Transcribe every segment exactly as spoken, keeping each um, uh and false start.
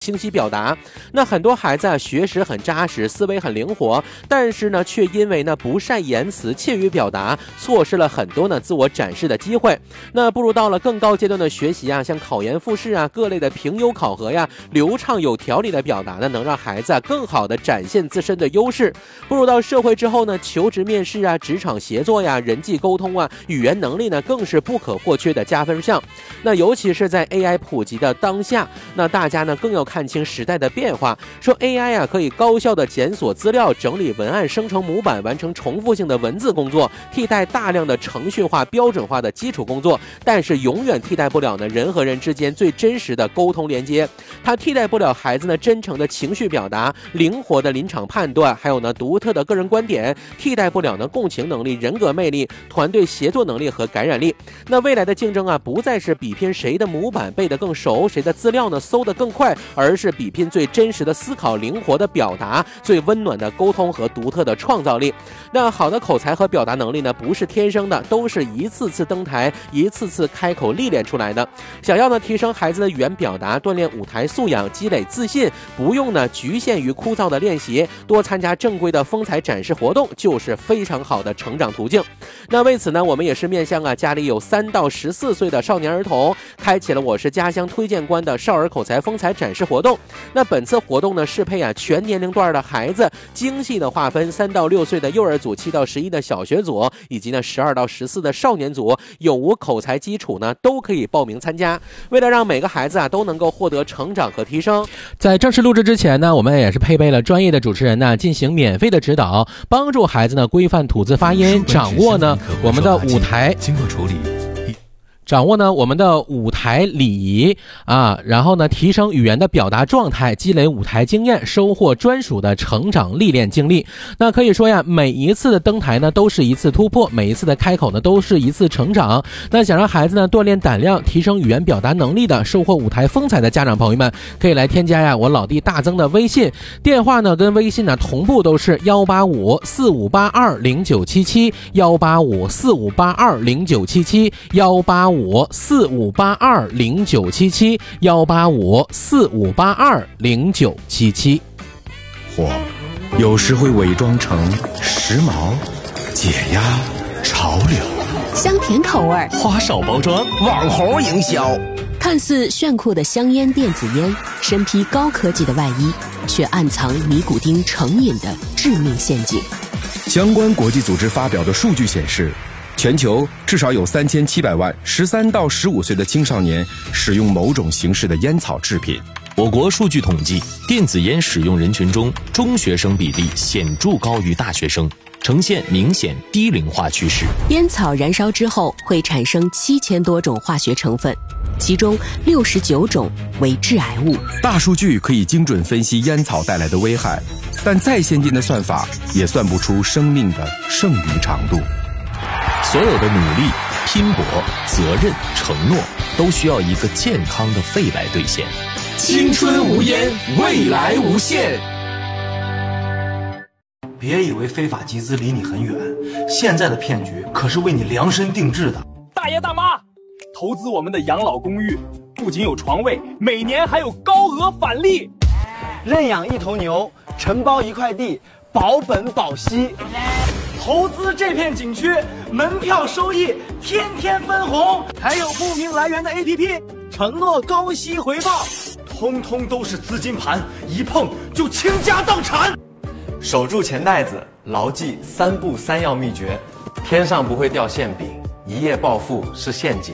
清晰表达。那很多孩子啊，学识很扎实，思维很灵活，但是呢，却因为呢不善言辞、怯于表达，错失了很多呢自我展示的机会。那步入到了更高阶段的学习啊，像考研复试啊，各类的评优考核呀，流畅有条理的表达呢，能让孩子啊更好的展现自身的优势。步入到社会之后呢，求职面试啊，职场协作呀，人际沟通啊，语言能力呢，更是不可或缺的加分项。那尤其是在 A I 普及的当下，那大家呢更要看清时代的变化，说 A I 啊可以高效的检索资料、整理文案、生成模板、完成重复性的文字工作，替代大量的程序化、标准化的基础工作，但是永远替代不了呢人和人之间最真实的沟通连接。它替代不了孩子呢真诚的情绪表达、灵活的临场判断，还有呢独特的个人观点，替代不了呢共情能力、人格魅力、团队协作能力和感染力。那未来的竞争啊，不再是比拼谁的模板背得更熟，谁的资料呢搜得更快，而是比拼最真实的思考、灵活的表达、最温暖的沟通和独特的创造力。那好的口才和表达能力呢，不是天生的，都是一次次登台、一次次开口历练出来的。想要呢提升孩子的语言表达，锻炼舞台素养，积累自信，不用呢局限于枯燥的练习，多参加正规的风采展示活动，就是非常好的成长途径。那为此呢，我们也是面向啊家里有三到十四岁的少年儿童，开启了我是家乡推荐官的少儿口才风采展示活动。那本次活动呢，适配啊全年龄段的孩子，精细的划分三到六岁的幼儿组、七到十一的小学组，以及呢十二到十四的少年组，有无口才基础呢，都可以报名参加。为了让每个孩子啊都能够获得成长和提升，在正式录制之前呢，我们也是配备了专业的主持人呢，进行免费的指导，帮助孩子呢规范吐字发音，掌握呢我们的舞台经过处理。 掌握呢我们的舞台礼仪啊，然后呢提升语言的表达状态，积累舞台经验，收获专属的成长历练经历。那可以说呀，每一次的登台呢都是一次突破，每一次的开口呢都是一次成长。那想让孩子呢锻炼胆量，提升语言表达能力的，收获舞台风采的家长朋友们，可以来添加呀我老弟大增的微信，电话呢跟微信呢同步都是幺八五四五八二零九七七幺八五四五八二零九七七幺八五四五八二零九七七幺八五四五八二零九七七。 火有时会伪装成时髦、解压、潮流， 香甜口味， 花哨包装，网红营销。 看似炫酷的香烟电子烟，身披高科技的外衣，却暗藏尼古丁成瘾的致命陷阱。 相关国际组织发表的数据显示，全球至少有三千七百万十三到十五岁的青少年使用某种形式的烟草制品。 我国数据统计，电子烟使用人群中，中学生比例显著高于大学生，呈现明显低龄化趋势。 烟草燃烧之后会产生七千多种化学成分，其中六十九种为致癌物。 大数据可以精准分析烟草带来的危害，但再先进的算法也算不出生命的剩余长度。 所有的努力、拼搏、责任、承诺，都需要一个健康的肺来兑现。 青春无烟，未来无限。别以为非法集资离你很远，现在的骗局可是为你量身定制的。 大爷大妈，投资我们的养老公寓，不仅有床位，每年还有高额返利。 认养一头牛，承包一块地，保本保息。 投资这片景区，门票收益天天分红， 还有不明来源的 A P P， 承诺高息回报， 通通都是资金盘，一碰就倾家荡产。守住钱袋子，牢记三不三要秘诀：天上不会掉馅饼，一夜暴富是陷阱。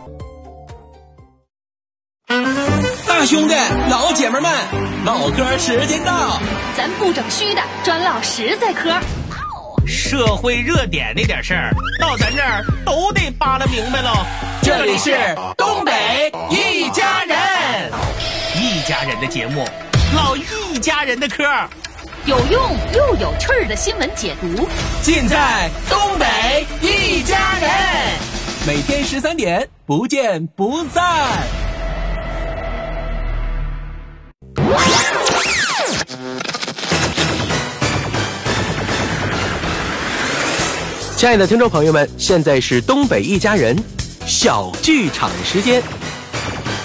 大兄弟、老姐们们，唠嗑时间到， 咱不整虚的，专唠实在嗑。 社会热点那点事儿，到咱这儿都得扒拉明白喽。这里是东北一家人，一家人的节目，唠一家人的嗑， 有用又有趣儿的新闻解读， 尽在东北一家人。每天十三点，不见不散。 亲爱的听众朋友们，现在是东北一家人小剧场时间。